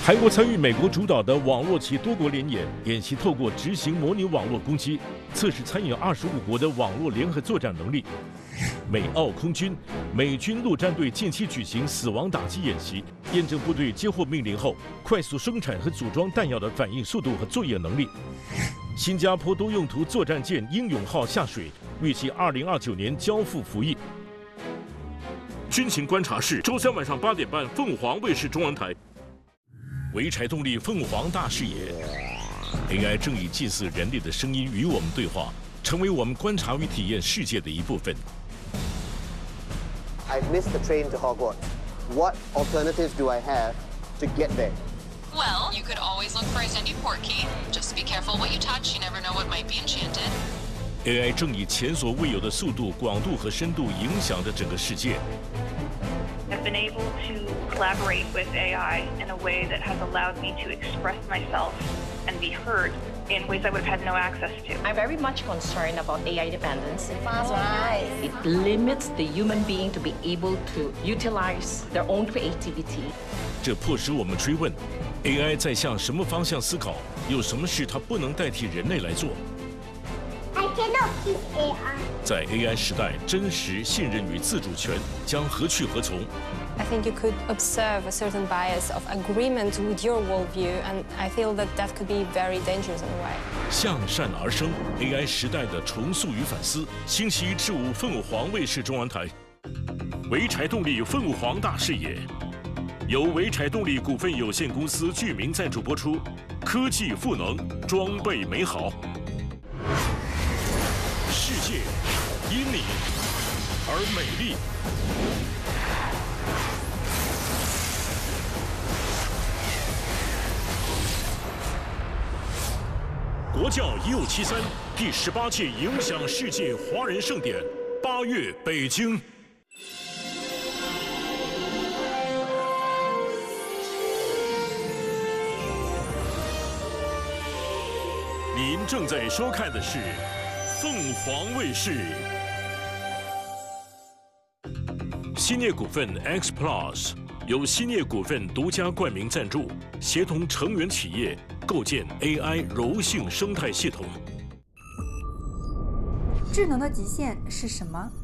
韩国参与美国主导的网络及多国联演，演习透过执行模拟网络攻击，测试参与25国的网络联合作战能力。美澳空军、美军陆战队近期举行死亡打击演习，验证部队接获命令后快速生产和组装弹药的反应速度和作业能力。新加坡多用途作战舰英勇号下水，预计2029年交付服役。军情观察室，周三晚上8点半，凤凰卫视中文台。潍柴动力凤凰大视野 ，AI 正以近似人类的声音与我们对话，成为我们观察与体验世界的一部分。 I've missed the train to Hogwarts. What alternatives do I have to get there? Well, you could always look for a Zendy Portkey. Just be careful what you touch. You never know what might be enchanted. AI 正以前所未有的速度、广度和深度影响着整个世界。 I've been able to collaborate with AI in a way that has allowed me to express myself and be heard in ways I would have had no access to. I'm very much concerned about AI dependence. It limits the human being to be able to utilize their own creativity. 这迫使我们追问 ：AI 在向什么方向思考？有什么事它不能代替人类来做？ I cannot kiss AI. 在 AI 时代，真实、信任与自主权将何去何从？ I think you could observe a certain bias of agreement with your worldview, and I feel that that could be very dangerous in a way. 向善而生 ，AI 时代的重塑与反思。星期一至五，凤凰卫视中文台。潍柴动力凤凰大视野，由潍柴动力股份有限公司具名赞助播出。科技赋能，装备美好。世界因你而美丽。国教1573第18届影响世界华人盛典8月北京。您正在收看的是凤凰卫视。兴业股份 X Plus 由兴业股份独家冠名赞助，协同成员企业构建 AI 柔性生态系统。 智能的极限是什么？